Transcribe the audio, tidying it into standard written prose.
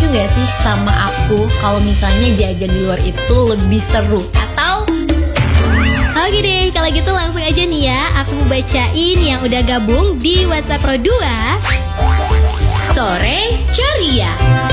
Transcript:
gak sih sama aku kalau misalnya jajan di luar itu lebih seru? Atau oke deh, kalau gitu langsung aja nih ya, aku mau bacain yang udah gabung di WhatsApp Pro 2 Sore Ceria.